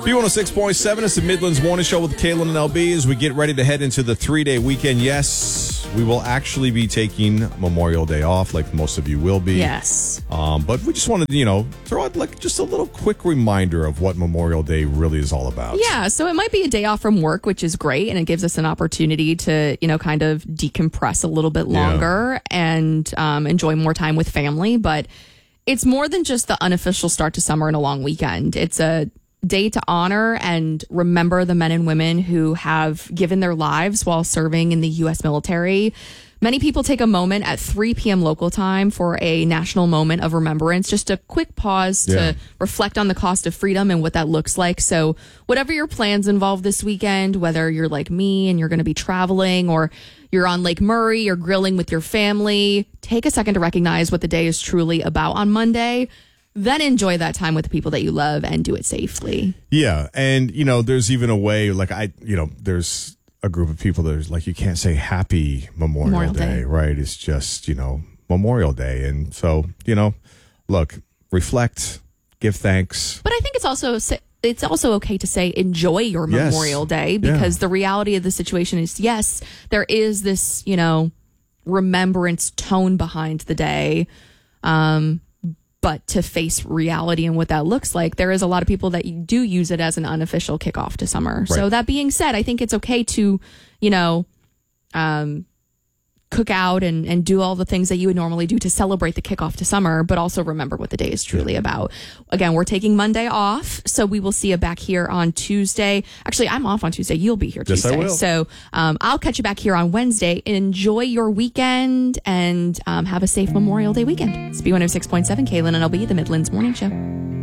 B106.7 is the Midlands Morning Show with Kaylin and LB as we get ready to head into the 3-day weekend. Yes, we will actually be taking Memorial Day off like most of you will be. Yes. But we just wanted to, throw out like just a little quick reminder of what Memorial Day really is all about. Yeah, so it might be a day off from work, which is great, and it gives us an opportunity to, kind of decompress a little bit longer and enjoy more time with family. But it's more than just the unofficial start to summer and a long weekend. It's a day to honor and remember the men and women who have given their lives while serving in the U.S. military. Many people take a moment at 3 p.m. local time for a national moment of remembrance, just a quick pause to reflect on the cost of freedom and what that looks like. So whatever your plans involve this weekend, whether you're like me and you're going to be traveling or you're on Lake Murray or grilling with your family, take a second to recognize what the day is truly about on Monday. Then enjoy that time with the people that you love and do it safely. Yeah. And, there's even a way like there's a group of people that are like, you can't say happy Memorial Day, right? It's just, Memorial Day. And so, look, reflect, give thanks. But I think it's also okay to say enjoy your Memorial Day because the reality of the situation is, yes, there is this, remembrance tone behind the day. But to face reality and what that looks like, there is a lot of people that do use it as an unofficial kickoff to summer. Right. So that being said, I think it's okay to, cook out and do all the things that you would normally do to celebrate the kickoff to summer, but also remember what the day is truly about. Again, we're taking Monday off, so we will see you back here on Tuesday. Actually, I'm off on Tuesday. You'll be here Tuesday. Yes, I will. So I'll catch you back here on Wednesday. Enjoy your weekend and have a safe Memorial Day weekend. It's B106.7, Kaylin and LB, the Midlands Morning Show.